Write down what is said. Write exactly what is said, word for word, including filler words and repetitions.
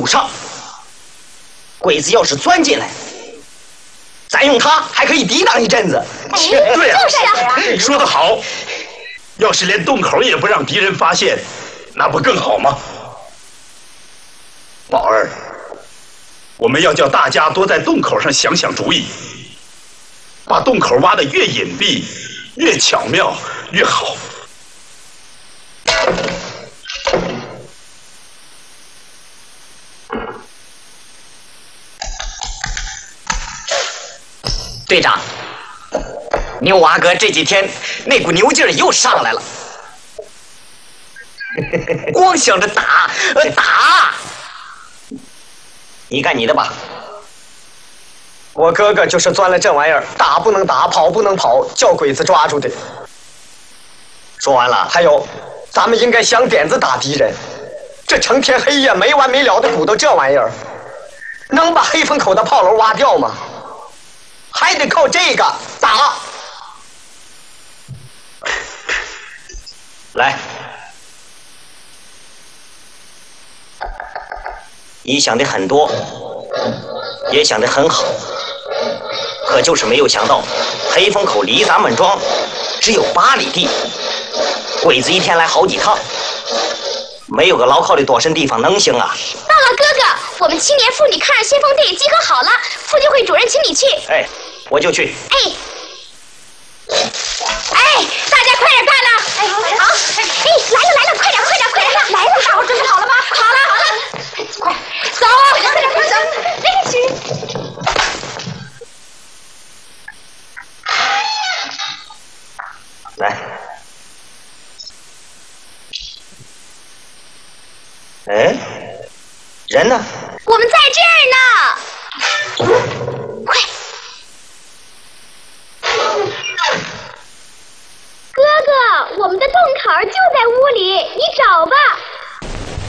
堵上。鬼子要是钻进来，咱用它还可以抵挡一阵子。 对呀、 就是啊， 说得好。要是连洞口也不让敌人发现，那不更好吗？宝儿，我们要叫大家多在洞口上想想主意，把洞口挖得越隐蔽、越巧妙越好。 队长，牛娃哥这几天那股牛劲儿又上来了，光想着打呃打。你干你的吧。我哥哥就是钻了这玩意儿，打不能打，跑不能跑，叫鬼子抓住的。说完了，还有，咱们应该想点子打敌人。这成天黑夜没完没了的鼓捣这玩意儿，能把黑风口的炮楼挖掉吗？还得靠这个打。来，你想的很多，也想得很好，可就是没有想到，黑风口离咱们庄只有八里地，鬼子一天来好几趟，没有个牢靠的躲身地方能行啊？ 到了，哥哥，我们青年妇女抗日先锋队集合好了，妇女会主任请你去。 哎，我就去。 哎，哎，大家快点干呐！哎，好，哎，来了来了，快点快点快点，来了，大伙准备好了吗？好了好了，快走，快点快点，哎去。 来，哎，人呢？ 我们在这儿呢。